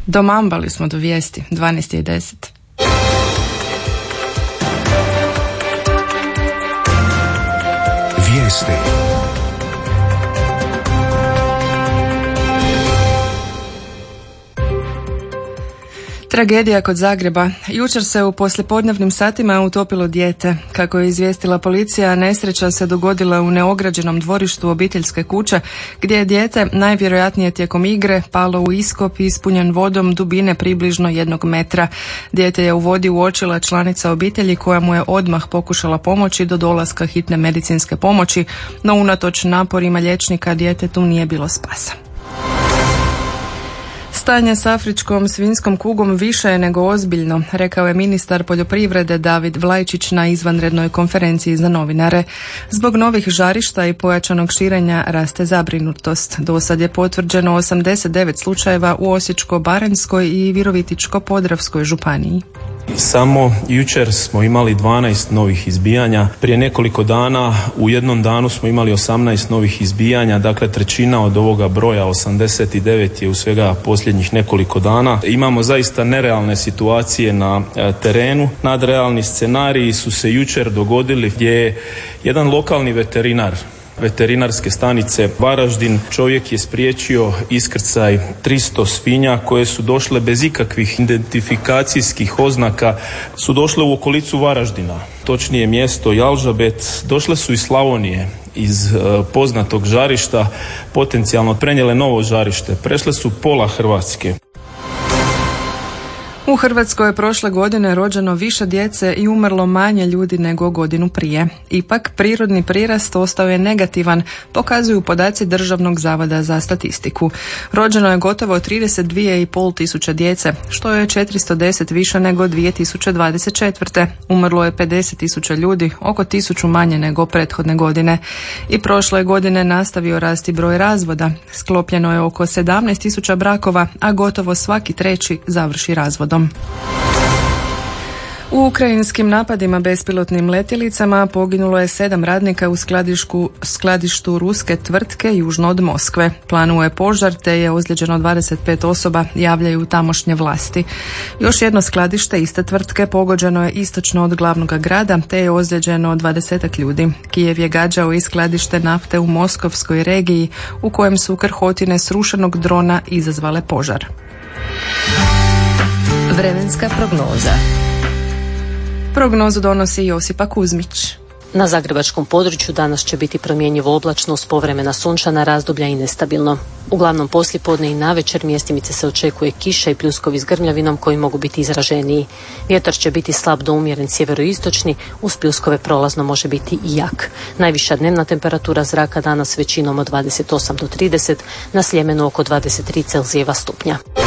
Domambali smo do vijesti, 12:10. Vijesti. Tragedija kod Zagreba. Jučer se u poslijepodnevnim satima utopilo dijete. Kako je izvijestila policija, nesreća se dogodila u neograđenom dvorištu obiteljske kuće, gdje je dijete, najvjerojatnije tijekom igre, palo u iskop ispunjen vodom dubine približno 1 metra. Dijete je u vodi uočila članica obitelji koja mu je odmah pokušala pomoći do dolaska hitne medicinske pomoći, no unatoč naporima liječnika djetetu nije bilo spasa. Stanje s afričkom svinjskom kugom više je nego ozbiljno, rekao je ministar poljoprivrede David Vlajčić na izvanrednoj konferenciji za novinare. Zbog novih žarišta i pojačanog širenja raste zabrinutost. Do sad je potvrđeno 89 slučajeva u Osječko-baranjskoj i Virovitičko-podravskoj županiji. Samo jučer smo imali 12 novih izbijanja. Prije nekoliko dana u jednom danu smo imali 18 novih izbijanja, dakle trećina od ovoga broja 89 je u svega posljednjih nekoliko dana. Imamo zaista nerealne situacije na terenu. Nadrealni scenariji su se jučer dogodili gdje je jedan lokalni veterinar veterinarske stanice Varaždin, čovjek je spriječio iskrcaj 300 svinja koje su došle bez ikakvih identifikacijskih oznaka, su došle u okolicu Varaždina, točnije mjesto Jalžabet. Došle su iz Slavonije, iz poznatog žarišta, potencijalno prenijele novo žarište, prešle su pola Hrvatske. U Hrvatskoj je prošle godine rođeno više djece i umrlo manje ljudi nego godinu prije. Ipak, prirodni prirast ostao je negativan, pokazuju podaci Državnog zavoda za statistiku. Rođeno je gotovo 32,5 tisuće djece, što je 410 više nego 2024. Umrlo je 50 tisuća ljudi, oko 1000 manje nego prethodne godine. I prošle godine nastavio rasti broj razvoda. Sklopljeno je oko 17 tisuća brakova, a gotovo svaki treći završi razvodom. U ukrajinskim napadima bespilotnim letjelicama poginulo je 7 radnika u skladištu ruske tvrtke južno od Moskve. Planuo je požar te je ozlijeđeno 25 osoba, javljaju tamošnje vlasti. Još jedno skladište iste tvrtke pogođeno je istočno od glavnog grada te je ozlijeđeno 20 ljudi. Kijev je gađao i skladište nafte u moskovskoj regiji u kojem su krhotine srušenog drona izazvale požar. Vremenska prognoza. Prognozu donosi Josipa Kuzmić. Na zagrebačkom području danas će biti promjenjivo oblačno uz povremena sunčana razdoblja i nestabilno. Uglavnom poslijepodne i navečer mjestimice se očekuje kiša i pljuskovi s grmljavinom koji mogu biti izraženiji. Vjetar će biti slab do umjeren sjeveroistočni, uz pljuskove prolazno može biti i jak. Najviša dnevna temperatura zraka danas većinom od 28 do 30, na Sljemenu oko 23 Celzijeva stupnja.